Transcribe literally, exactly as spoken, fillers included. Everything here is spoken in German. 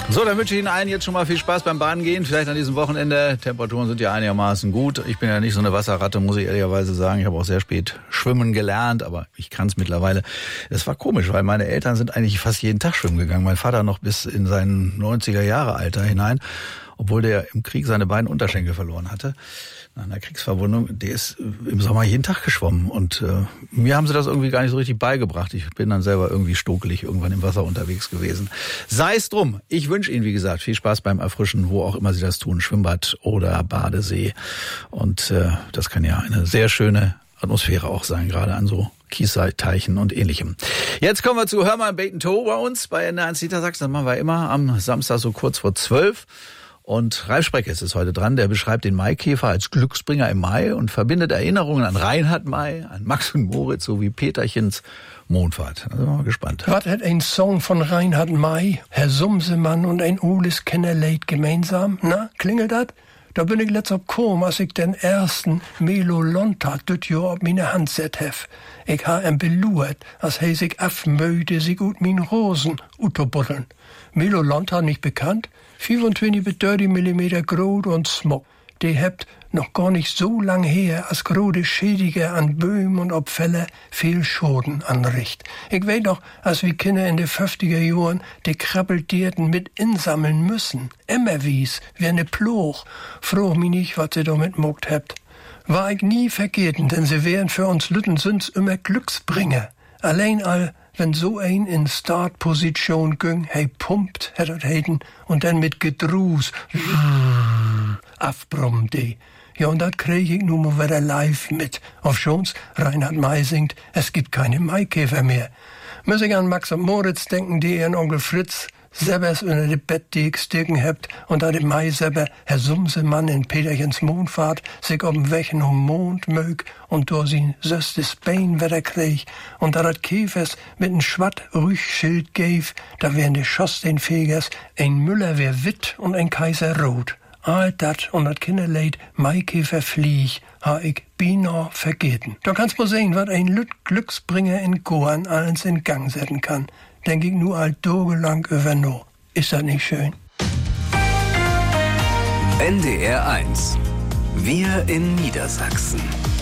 So, dann wünsche ich Ihnen allen jetzt schon mal viel Spaß beim Bahngehen. Vielleicht an diesem Wochenende. Temperaturen sind ja einigermaßen gut. Ich bin ja nicht so eine Wasserratte, muss ich ehrlicherweise sagen. Ich habe auch sehr spät schwimmen gelernt, aber ich kann es mittlerweile. Es war komisch, weil meine Eltern sind eigentlich fast jeden Tag schwimmen gegangen. Mein Vater noch bis in sein neunziger-Jahre-Alter hinein, obwohl der im Krieg seine beiden Unterschenkel verloren hatte. Nach einer Kriegsverwundung, der ist im Sommer jeden Tag geschwommen und äh, mir haben sie das irgendwie gar nicht so richtig beigebracht. Ich bin dann selber irgendwie stokelig irgendwann im Wasser unterwegs gewesen. Sei es drum. Ich wünsche Ihnen, wie gesagt, viel Spaß beim Erfrischen, wo auch immer Sie das tun, Schwimmbad oder Badesee. Und äh, das kann ja eine sehr schöne Atmosphäre auch sein, gerade an so Kiesteichen und Ähnlichem. Jetzt kommen wir zu Hör mal Bacon Toe bei uns bei N eins Niedersachsen. Das machen wir immer am Samstag so kurz vor zwölf. Und Ralf Spreckes ist heute dran, der beschreibt den Maikäfer als Glücksbringer im Mai und verbindet Erinnerungen an Reinhard May, an Max und Moritz sowie Peterchens Mondfahrt. Da sind wir mal gespannt. Was hat ein Song von Reinhard May, Herr Sumsemann und ein Oles Kennerleid gemeinsam? Na, klingelt das? Da bin ich letzt ob kom, als ich den ersten Melo Lonta düt Jahr ob meine Hand set hef. Ich ha em beluert, als he sich afmöde sich ut min Rosen utobuddeln. Melo Lonta nicht bekannt? fünfundzwanzig bis dreißig Millimeter groß und smog. Die hebt noch gar nicht so lang her, als große Schädige an Böhmen und ob Fälle viel Schoden anricht. Ich weiß noch, als wir Kinder in de fünfziger Jahren die Krabbeltierten mit insammeln müssen. Immer wies, wie eine Ploch. Frag mich nicht, was sie damit mogt hebt. War ich nie vergeten, denn sie wären für uns Lüttensünds immer Glücksbringer. Allein all, wenn so ein in Startposition ging, hey pumpt, hättet heiten, und dann mit Gedruß, afbrummt die. Ja, und dat krieg ich nun mal wieder live mit. Auf schon's, Reinhard May singt, es gibt keine Maikäfer mehr. Muss ich an Max und Moritz denken, die ihren Onkel Fritz selbers unter dem Bett die ich sticken hebt und an dem Mai selber Herr Sumsemann in Peterchens Mondfahrt sich ob'n Wechen um Mond mög und durch sin söstes Bein wieder krieg und da dat Käfers mit n Schwatt Rüchschild gäf, da wären de Schoss den Fegers, ein Müller wär witt und ein Kaiser rot. All dat und dat Kinderleid Maikäfer flieg, ha ich bina vergeten. Da kannst du sehen, wat ein Lüt Glücksbringer in Goan alles in Gang setzen kann. Denk ich nur alt dogelang über no. Ist das nicht schön? N D R eins. Wir in Niedersachsen.